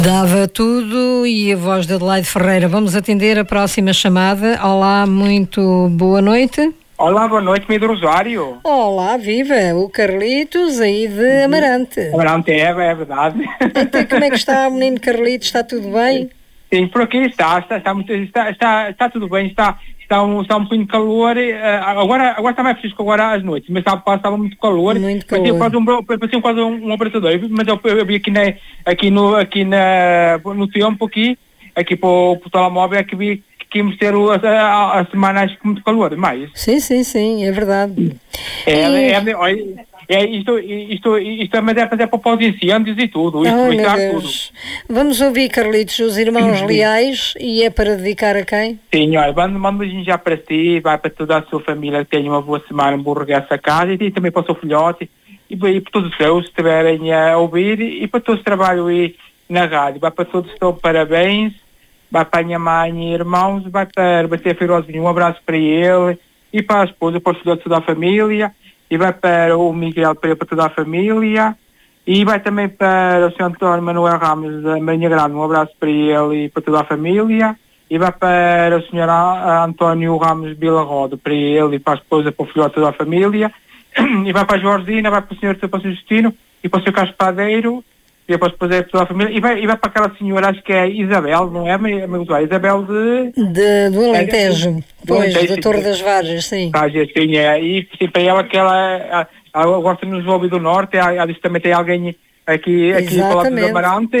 Dava tudo e a voz de Adelaide Ferreira. Vamos atender a próxima chamada. Olá, muito boa noite. Olá, boa noite, meio do Rosário. Olá, viva! O Carlitos aí de Amarante. Amarante é verdade. Então, como é que está o menino Carlitos? Está tudo bem? Sim, por aqui está tudo bem, está um bocadinho de calor, agora está mais fresco agora às noites, mas estava muito calor. Muito calor. Parecia quase um abraçador, mas eu vi aqui no tempo aqui para o telemóvel, é que vi que íamos ter as semanas com muito calor, mais. Sim, é verdade. Isto mas é fazer para os incêndios e tudo. Tudo. Vamos ouvir, Carlitos, os Irmãos Leais, e é para dedicar a quem? Sim, olha, mando um beijinho já para ti, vai para toda a sua família, que tenha uma boa semana, um bom regresso a casa, e também para o seu filhote, e para todos os seus que estiverem a ouvir, e para todos que trabalham aí na rádio. Vai para todos, estão parabéns, vai para a minha mãe e irmãos, vai para a Firozinho, um abraço para ele, e para a esposa, para os filhotes da família, e vai para o Miguel, para toda a família, e vai também para o Sr. António Manuel Ramos da Marinha Grande, um abraço para ele e para toda a família, e vai para o Sr. António Ramos Vila Roda, para ele e para a esposa, para o filhote, toda a família, e vai para a Georgina, vai para o Sr. Justino, e para o Sr. Carlos Padeiro, e para a esposa e para toda a família, e vai para aquela senhora, acho que é Isabel, não é? Isabel do Alentejo, pois, da Torre das Varjas, sim. Sim, e sim, para ela que ela gosta de nos ouvir do Norte, ela disse que também tem alguém aqui para lá do Amarante.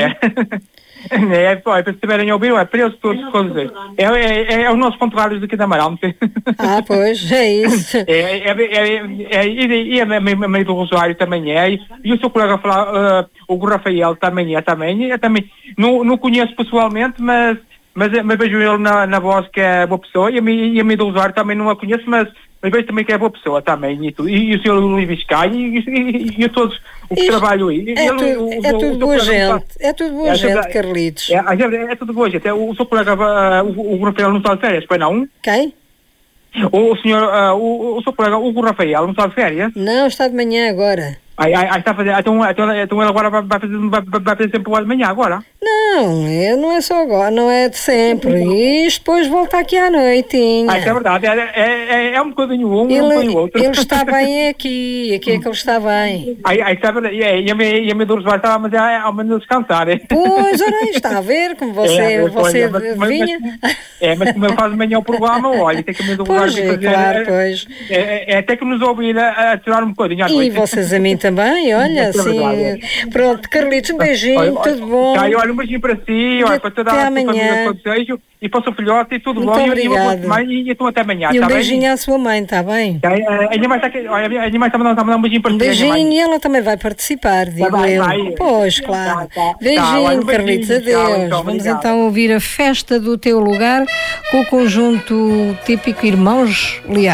Para se tiverem a ouvir, para eles todos coisas. É os nossos contrários daqui da Amarante. Ah, pois, é isso. E a meio do Rosário também é. E o seu colega o Rafael também é. Eu também não conheço pessoalmente, mas vejo ele na voz que é boa pessoa, e a meio do Rosário também não a conheço, mas vejo também que é boa pessoa também, e o Sr. Luís Viscay e todos os que trabalham aí. É tudo boa gente, Carlitos. É tudo boa gente. O seu colega, o Rafael, não está de férias, pois não? Quem? O seu colega, o Rafael, não está de férias? Não, está de manhã agora. Está a fazer, então ele agora vai fazer sempre o de manhã agora? Não é só agora, não é de sempre. E depois volta aqui à noitinha. Isso é verdade, é um bocadinho um bocadinho outro. Ele está bem aqui é que ele está bem. Está verdade, e a minha dor vai estar, mas ao menos descansar. Pois, ora, está a ver como você adivinha. Mas como ele faz de manhã o programa, olha, tem que me pois, fazer. Claro, pois. Tem que nos ouvir a tirar um bocadinho à noite. E vocês a mim também, olha, assim. Pronto, Carlitos, um beijinho, tudo bom. Olha, um beijinho para si, para toda a família do desejo, e para o seu filhote, e tudo bom. E então até amanhã, e um beijinho à sua mãe, está bem? A minha mãe está a mandar um beijinho para si. Um beijinho, e ela também vai participar, digo eu. Pois, claro. Beijinho, Carlitos, adeus. Vamos então ouvir a Festa do Teu Lugar com o conjunto típico Irmãos Leais.